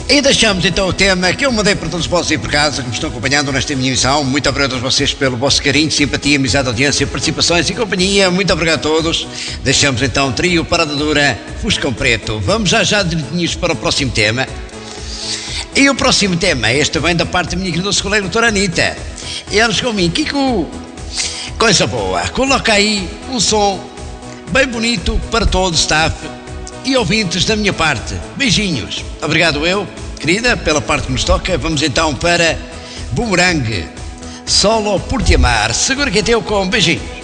E deixamos então o tema que eu mandei para todos vocês aí por casa que me estão acompanhando nesta minha emissão. Muito obrigado a todos vocês pelo vosso carinho, simpatia, amizade, audiência, participações e companhia. Muito obrigado a todos. Deixamos então o trio Parada Dura, Fuscão Preto. Vamos já direitinhos para o próximo tema. E o próximo tema, este vem da parte da minha querida colega doutora Anitta. E ela chegou a mim: Kiko, coisa boa, coloca aí um som bem bonito para todo o staff e ouvintes da minha parte. Beijinhos. Obrigado eu, querida, pela parte que nos toca. Vamos então para Boomerang, Solo por Te Amar. Segura que é teu com beijinhos.